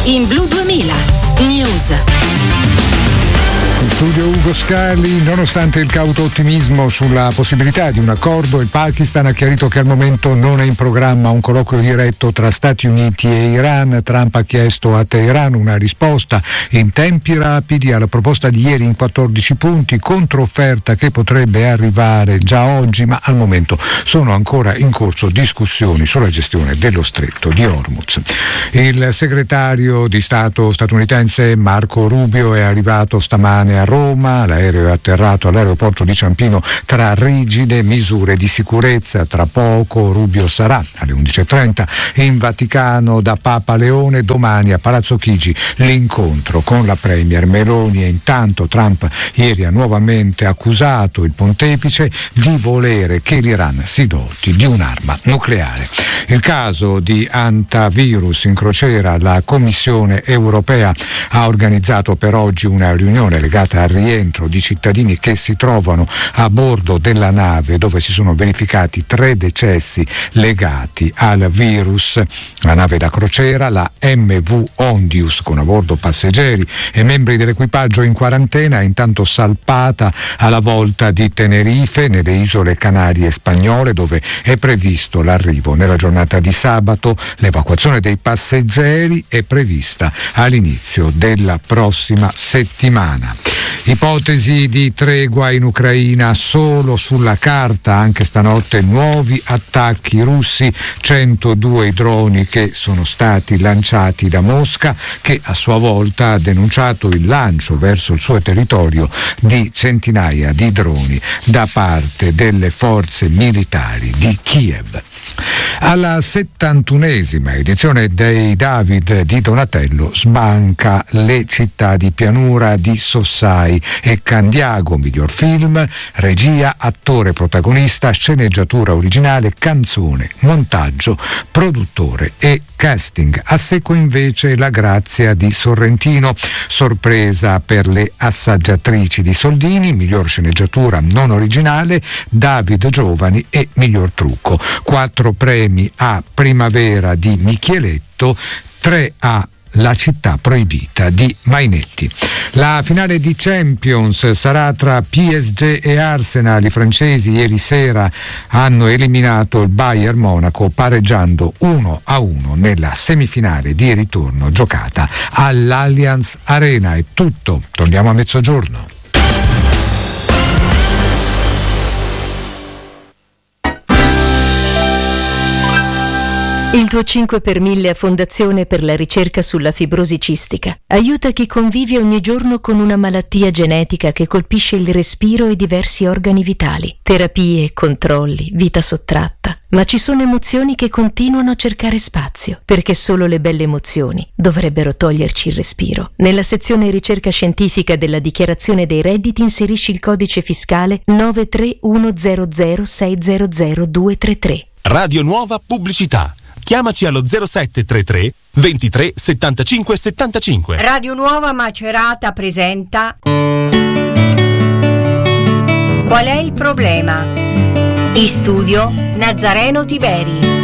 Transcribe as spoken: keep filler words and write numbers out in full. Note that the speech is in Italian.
In Blu duemila News. In studio Ugo Scali. Nonostante il cauto ottimismo sulla possibilità di un accordo, il Pakistan ha chiarito che al momento non è in programma un colloquio diretto tra Stati Uniti e Iran. Trump ha chiesto a Teheran una risposta in tempi rapidi alla proposta di ieri in quattordici punti, controfferta che potrebbe arrivare già oggi, ma al momento sono ancora in corso discussioni sulla gestione dello stretto di Hormuz. Il segretario di Stato statunitense Marco Rubio è arrivato stamane a Roma. L'aereo è atterrato all'aeroporto di Ciampino tra rigide misure di sicurezza. Tra poco Rubio sarà alle undici e trenta in Vaticano da Papa Leone. Domani a Palazzo Chigi l'incontro con la premier Meloni. E intanto Trump ieri ha nuovamente accusato il pontefice di volere che l'Iran si doti di un'arma nucleare. Il caso di antivirus in crociera. La Commissione europea ha organizzato per oggi una riunione legata al rientro di cittadini che si trovano a bordo della nave dove si sono verificati tre decessi legati al virus. La nave da crociera, la M V Ondius, con a bordo passeggeri e membri dell'equipaggio in quarantena, è intanto salpata alla volta di Tenerife, nelle isole Canarie spagnole, dove è previsto l'arrivo nella giornata di sabato. L'evacuazione dei passeggeri è prevista all'inizio della prossima settimana. Ipotesi di tregua in Ucraina solo sulla carta. Anche stanotte nuovi attacchi russi, centodue i droni che sono stati lanciati da Mosca, che a sua volta ha denunciato il lancio verso il suo territorio di centinaia di droni da parte delle forze militari di Kiev. Alla settantunesima edizione dei David di Donatello sbanca Le città di pianura di Sossai e Candiago. Miglior film, regia, attore protagonista, sceneggiatura originale, canzone, montaggio, produttore e casting. A secco invece La grazia di Sorrentino, sorpresa per le assaggiatrici di Soldini, miglior sceneggiatura non originale, David Giovani e miglior trucco. Quattro premi a Primavera di Micheletto, tre a La città proibita di Mainetti. La finale di Champions sarà tra P S G e Arsenal. I francesi ieri sera hanno eliminato il Bayern Monaco pareggiando uno a uno nella semifinale di ritorno giocata all'Allianz Arena. È tutto, torniamo a mezzogiorno. Il tuo cinque per mille a Fondazione per la ricerca sulla fibrosi cistica aiuta chi convive ogni giorno con una malattia genetica che colpisce il respiro e diversi organi vitali. Terapie, controlli, vita sottratta. Ma ci sono emozioni che continuano a cercare spazio, perché solo le belle emozioni dovrebbero toglierci il respiro. Nella sezione ricerca scientifica della dichiarazione dei redditi inserisci il codice fiscale nove tre uno zero zero sei zero zero due tre tre. Radio Nuova Pubblicità. Chiamaci allo zero sette tre tre ventitré settantacinque settantacinque. Radio Nuova Macerata presenta Qual è il problema? In studio Nazareno Tiberi.